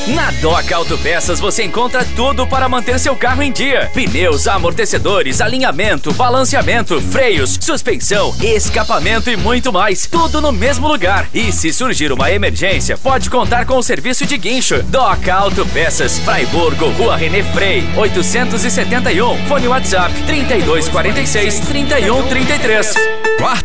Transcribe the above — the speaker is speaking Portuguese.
Na Doca Autopeças você encontra tudo para manter seu carro em dia: pneus, amortecedores, alinhamento, balanceamento, freios, suspensão, escapamento e muito mais. Tudo no mesmo lugar. E se surgir uma emergência, pode contar com o serviço de guincho. Doca Autopeças, Fraiburgo, Rua René Frei, 871. Fone WhatsApp 3246-3133.